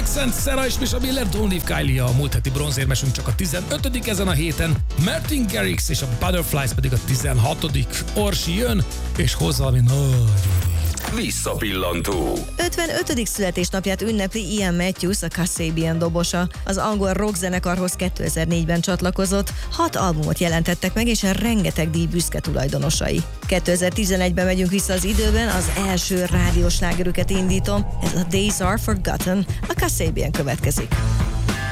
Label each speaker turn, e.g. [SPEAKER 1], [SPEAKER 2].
[SPEAKER 1] Accent, Sarah és Misha Miller, Don't Leave Kylie a múlt heti bronzérmesünk csak a 15. ezen a héten, Martin Garrix és a Butterflies pedig a 16. Orsi jön, és hoz valami nagy
[SPEAKER 2] Visszapillantó.
[SPEAKER 3] 55. születésnapját ünnepli Ian Matthews, a Kasabian dobosa. Az angol rockzenekarhoz 2004-ben csatlakozott, 6 albumot jelentettek meg, és rengeteg díj büszke tulajdonosai. 2011-ben megyünk vissza az időben, az első rádiós slágerüket indítom, ez a Days Are Forgotten, a Kasabian következik.